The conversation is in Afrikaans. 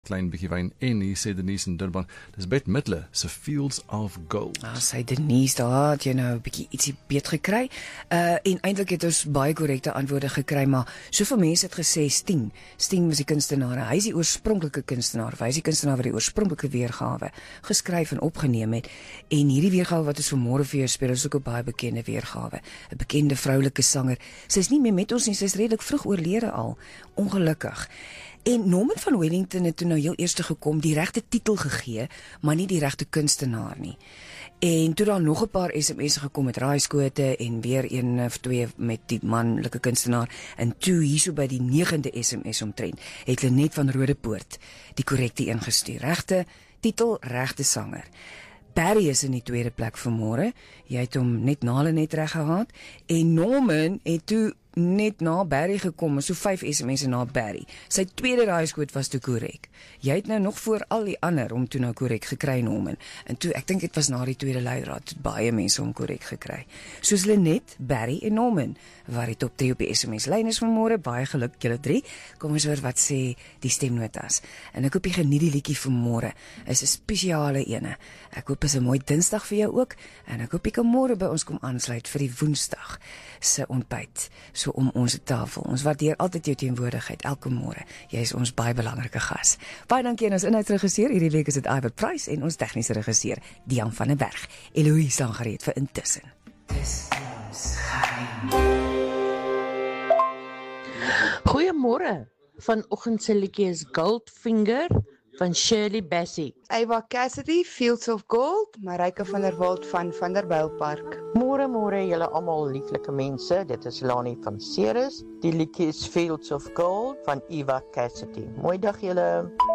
klein bietjie wyn en hier sê Denise in Durban, dis Bette Midler se Fields of Gold. Sy Denise, daar het jy nou 'n bietjie ietsie beet gekry. En eintlik het ons baie korrekte antwoorde gekry, maar soveel mense het gesê Sting. Sting was die kunstenaar. Hy is die oorspronklike kunstenaar. Hy is die kunstenaar wat die oorspronklike weergawe geskryf en opgeneem het. En hierdie weergawe wat ons vanmôre vir jou speel, is ook 'n baie bekende weergawe. 'n Bekende vroulike sanger. Sy is nie meer met ons nie, sy is redelik vroeg oorlede al. Ongelukkig. En Norman van Wellington het toe nou heel eers gekom, die regte titel gegee, maar nie die regte kunstenaar nie. En toe daar nog 'n paar SMS'e gekom met raaiskote en weer een of twee met die manlike kunstenaar. En toe hierso by die 9de SMS omtrent, het Lenet van Rodepoort die korrekte een gestuur. Regte titel, regte sanger. Barry is in die tweede plek vanmôre. Jy het hom net na Lenet reg gehad. En Norman het toe net na Barry gekom, so 5 SMS'e na Barry. Sy tweede raaiskoot was toe korrek. Jy het nou nog voor al die ander om toe nou korrek gekry, Norman. En toe, ek dink dit was na die tweede leidraad, het baie mense om korrek gekry. Soos Lenet, Barry en Norman, waar die top 3 op die SMS-lyn is vanmôre. Baie geluk julle 3. Kom ons hoor wat sê die stemnotas. En ek hoop jy geniet die liedjie vanmôre. Is 'n spesiale ene. Ek hoop is 'n mooi Dinsdag vir jou ook. En ek hoop jy kan môre by ons kom aansluit vir die Woensdag se ontbyt. So om ons tafel. Ons waardeer altyd jou teenwoordigheid elke môre. Jy is ons baie belangrike gas. Baie dankie aan ons inhoudsregisseur. Hierdie week is dit Iver Price en ons tegniese regisseur Dian van der Berg. Eloise aan gereed vir intussen. Dis ons geheim. Goeiemôre. Vanoggend se liedjie is Goldfinger van Shirley Bassey. Eva Cassidy, Fields of Gold, Marika van der Walt van Vanderbijlpark. Môre julle almal lieflike mense. Dit is Lani van Ceres. Die liedjie is Fields of Gold van Eva Cassidy. Mooi dag julle.